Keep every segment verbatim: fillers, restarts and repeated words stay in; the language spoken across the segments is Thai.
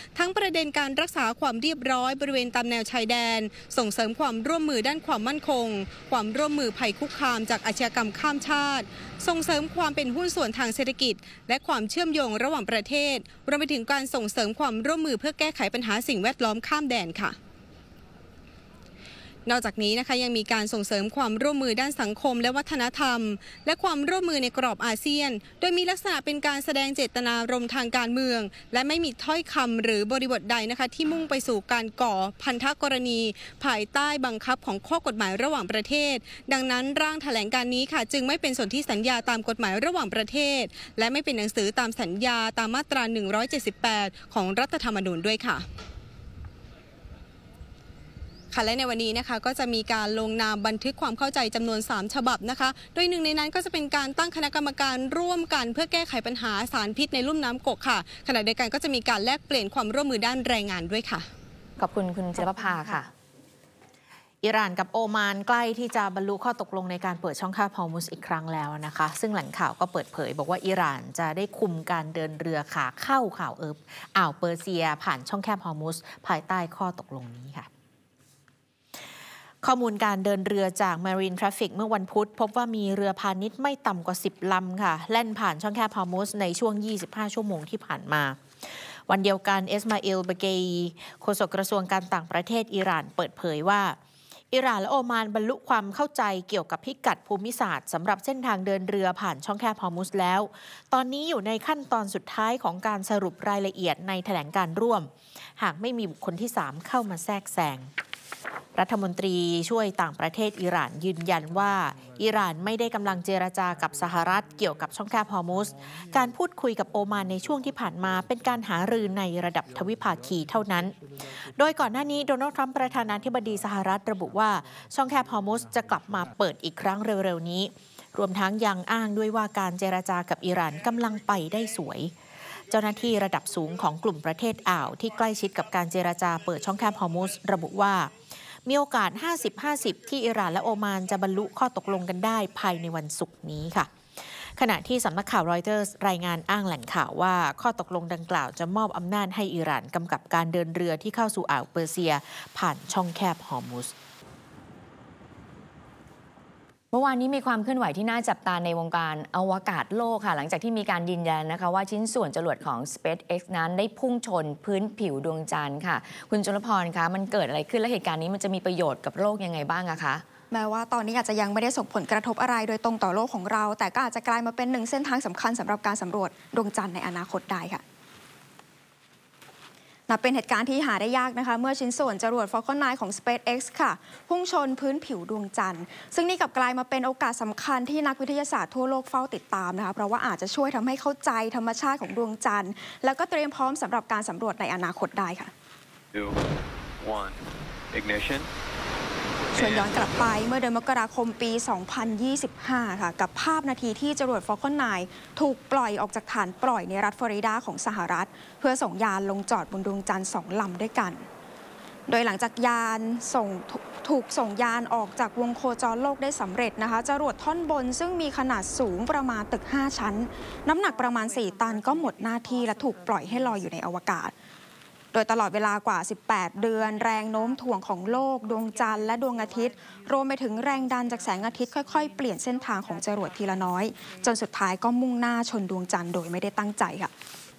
ทั้งประเด็นการรักษาความเรียบร้อยบริเวณตามแนวชายแดนส่งเสริมความร่วมมือด้านความมั่นคงความร่วมมือภัยคุกคามจากอาชญากรรมข้ามชาติส่งเสริมความเป็นหุ้นส่วนทางเศรษฐกิจและความเชื่อมโยงระหว่างประเทศรวมไปถึงการส่งเสริมความร่วมมือเพื่อแก้ไขปัญหาสิ่งแวดล้อมข้ามแดนค่ะนอกจากนี้นะคะยังมีการส่งเสริมความร่วมมือด้านสังคมและวัฒนธรรมและความร่วมมือในกรอบอาเซียนโดยมีลักษณะเป็นการแสดงเจตนารมณ์ทางการเมืองและไม่มีถ้อยคำหรือบริบทใดนะคะที่มุ่งไปสู่การก่อพันธกรณีภายใต้บังคับของข้อกฎหมายระหว่างประเทศดังนั้นร่างแถลงการนี้ค่ะจึงไม่เป็นสนธิสัญญาตามกฎหมายระหว่างประเทศและไม่เป็นหนังสือตามสัญญาตามมาตราหนึ่งร้อยเจ็ดสิบแปดของรัฐธรรมนูญด้วยค่ะและในวันนี้นะคะก็จะมีการลงนามบันทึกความเข้าใจจำนวนสามฉบับนะคะโดยหนึ่งในนั้นก็จะเป็นการตั้งคณะกรรมการร่วมกันเพื่อแก้ไขปัญหาสารพิษในลุ่มน้ำกกค่ะขณะเดียวกันก็จะมีการแลกเปลี่ยนความร่วมมือด้านแรงงานด้วยค่ะขอบคุณคุณจิรภาค่ะอิหร่านกับโอมานใกล้ที่จะบรรลุข้อตกลงในการเปิดช่องแคบฮอร์มุซอีกครั้งแล้วนะคะซึ่งแหล่งข่าวก็เปิดเผยบอกว่าอิหร่านจะได้คุมการเดินเรือขาเข้าข่าวเอิบอ่าวเปอร์เซียผ่านช่องแคบฮอร์มุซภายใต้ข้อตกลงนี้ค่ะข้อมูลการเดินเรือจาก Marine Traffic เมื่อวันพุธพบว่ามีเรือพาณิชย์ไม่ต่ำกว่าสิบลำค่ะแล่นผ่านช่องแคบฮอร์มุซในช่วงยี่สิบห้าชั่วโมงที่ผ่านมาวันเดียวกันเอสมาอิล บาเกยีโฆษกกระทรวงการต่างประเทศอิหร่านเปิดเผยว่าอิหร่านและโอมานบรรลุความเข้าใจเกี่ยวกับพิกัดภูมิศาสตร์สำหรับเส้นทางเดินเรือผ่านช่องแคบฮอร์มุซแล้วตอนนี้อยู่ในขั้นตอนสุดท้ายของการสรุปรายละเอียดในแถลงการร่วมหากไม่มีบุคคลที่สามเข้ามาแทรกแซงรัฐมนตรีช่วยต่างประเทศอิหร่านยืนยันว่าอิหร่านไม่ได้กำลังเจรจากับสหรัฐเกี่ยวกับช่องแคบฮอร์มุซการพูดคุยกับโอมานในช่วงที่ผ่านมาเป็นการหารือในระดับทวิภาคีเท่านั้นโดยก่อนหน้านี้โดนัลด์ทรัมป์ประธานาธิบดีสหรัฐระบุว่าช่องแคบฮอร์มุซจะกลับมาเปิดอีกครั้งเร็วๆนี้รวมทั้งยังอ้างด้วยว่าการเจรจากับอิหร่านกำลังไปได้สวยเจ้าหน้าที่ระดับสูงของกลุ่มประเทศอ่าวที่ใกล้ชิดกับการเจรจาเปิดช่องแคบฮอร์มุซระบุว่ามีโอกาส ห้าสิบ ห้าสิบ ที่อิหร่านและโอมานจะบรรลุข้อตกลงกันได้ภายในวันศุกร์นี้ค่ะขณะที่สำนักข่าวรอยเตอร์สรายงานอ้างแหล่งข่าวว่าข้อตกลงดังกล่าวจะมอบอำนาจให้อิหร่านกำกับการเดินเรือที่เข้าสู่อ่าวเปอร์เซียผ่านช่องแคบฮอร์มุซเมื่อวานนี้มีความเคลื่อนไหวที่น่าจับตาในวงการอวกาศโลกค่ะหลังจากที่มีการยืนยันนะคะว่าชิ้นส่วนจรวดของ SpaceX นั้นได้พุ่งชนพื้นผิวดวงจันทร์ค่ะคุณจุลพรคะมันเกิดอะไรขึ้นและเหตุการณ์นี้มันจะมีประโยชน์กับโลกยังไงบ้างอะคะแม้ว่าตอนนี้อาจจะยังไม่ได้ส่งผลกระทบอะไรโดยตรงต่อโลกของเราแต่ก็อาจจะกลายมาเป็นหนึ่งเส้นทางสำคัญสำหรับการสำรวจดวงจันทร์ในอนาคตได้ค่ะนับเป็นเหตุการณ์ที่หาได้ยากนะคะเมื่อชิ้นส่วนจรวด Falcon ไนน์ ของ SpaceX ค่ะพุ่งชนพื้นผิวดวงจันทร์ซึ่งนี่กลับกลายมาเป็นโอกาสสำคัญที่นักวิทยาศาสตร์ทั่วโลกเฝ้าติดตามนะคะเพราะว่าอาจจะช่วยทำให้เข้าใจธรรมชาติของดวงจันทร์แล้วก็เตรียมพร้อมสำหรับการสำรวจในอนาคตได้ค่ะ two, one, ignitionชวนย้อนกลับไปเมื่อเดือนมกราคมปี สองพันยี่สิบห้า ค่ะกับภาพนาทีที่จรวด Falcon ไนน์ ถูกปล่อยออกจากฐานปล่อยในรัฐฟลอริดาของสหรัฐเพื่อส่งยานลงจอดบนดวงจันทร์สองลำด้วยกันโดยหลังจากยานส่งถูกส่งยานออกจากวงโคจรโลกได้สำเร็จนะคะจรวดท่อนบนซึ่งมีขนาดสูงประมาณตึกห้าชั้นน้ำหนักประมาณสี่ตันก็หมดหน้าที่และถูกปล่อยให้ลอยอยู่ในอวกาศโดยตลอดเวลากว่าสิบแปดเดือนแรงโน้มถ่วงของโลกดวงจันทร์และดวงอาทิตย์รวมไปถึงแรงดันจากแสงอาทิตย์ค่อยๆเปลี่ยนเส้นทางของจรวดทีละน้อยจนสุดท้ายก็มุ่งหน้าชนดวงจันทร์โดยไม่ได้ตั้งใจค่ะ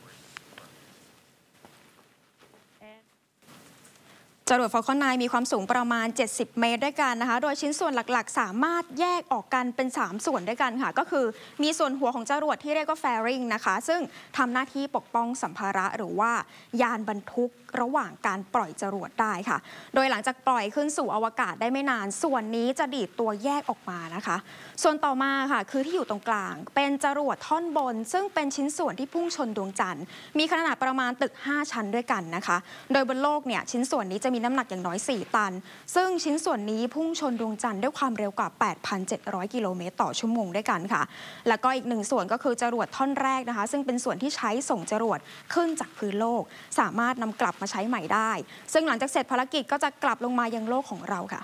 จรวด Falcon ไนน์ มีความสูงประมาณเจ็ดสิบเมตรด้วยกันนะคะโดยชิ้นส่วนหลักๆสามารถแยกออกกันเป็นสามส่วนด้วยกันค่ะก็คือมีส่วนหัวของจรวดที่เรียกว่า fairing นะคะซึ่งทำหน้าที่ปกป้องสัมภาระหรือว่ายานบรรทุกระหว่างการปล่อยจรวดได้ค่ะโดยหลังจากปล่อยขึ้นสู่อวกาศได้ไม่นานส่วนนี้จะดีดตัวแยกออกมานะคะส่วนต่อมาค่ะคือที่อยู่ตรงกลางเป็นจรวดท่อนบนซึ่งเป็นชิ้นส่วนที่พุ่งชนดวงจันทร์มีขนาดประมาณตึกห้าชั้นด้วยกันนะคะโดยบนโลกเนี่ยชิ้นส่วนนี้จะมีน้ำหนักอย่างน้อยสี่ตันซึ่งชิ้นส่วนนี้พุ่งชนดวงจันทร์ด้วยความเร็วกว่า แปดพันเจ็ดร้อย กิโลเมตรต่อชั่วโมงด้วยกันค่ะแล้วก็อีกหนึ่งส่วนก็คือจรวดท่อนแรกนะคะซึ่งเป็นส่วนที่ใช้ส่งจรวดขึ้นจากพื้นโลกสามารถนำกลับมาใช้ใหม่ได้ซึ่งหลังจากเสร็จภารกิจก็จะกลับลงมายังโลกของเราค่ะ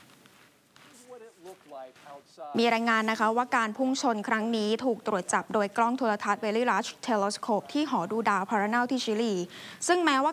มีรายงานนะคะว่าการพุ่งชนครั้งนี้ถูกตรวจจับโดยกล้องโทรทัศน์ Very Large Telescope ที่หอดูดาวพาราเนลที่ชิลีซึ่งแม้ว่า